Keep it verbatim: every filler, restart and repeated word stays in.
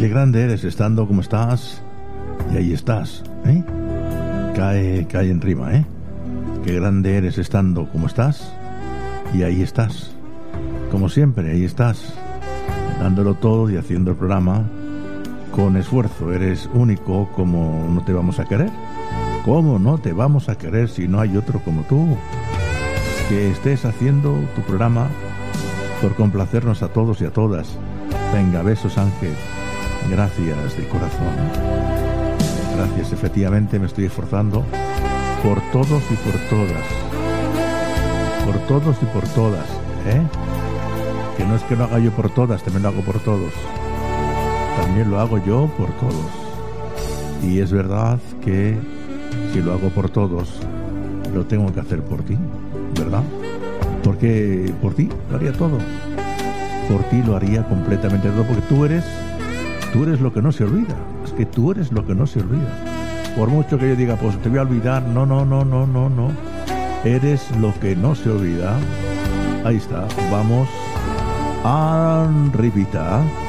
Qué grande eres estando como estás y ahí estás, ¿eh? Cae, cae en rima, ¿eh? Qué grande eres estando como estás y ahí estás. Como siempre, ahí estás, dándolo todo y haciendo el programa con esfuerzo. Eres único, como no te vamos a querer. ¿Cómo no te vamos a querer si no hay otro como tú? Que estés haciendo tu programa por complacernos a todos y a todas. Venga, besos, Ángel. Gracias de corazón. Gracias, efectivamente me estoy esforzando por todos y por todas. Por todos y por todas, ¿eh? Que no es que lo haga yo por todas, también lo hago por todos. También lo hago yo por todos. Y es verdad que si lo hago por todos, lo tengo que hacer por ti, ¿verdad? Porque por ti lo haría todo. Por ti lo haría completamente todo, porque tú eres, tú eres lo que no se olvida. Es que tú eres lo que no se olvida. Por mucho que yo diga, pues te voy a olvidar, no, no, no, no, no, no. Eres lo que no se olvida. Ahí está, vamos arribita.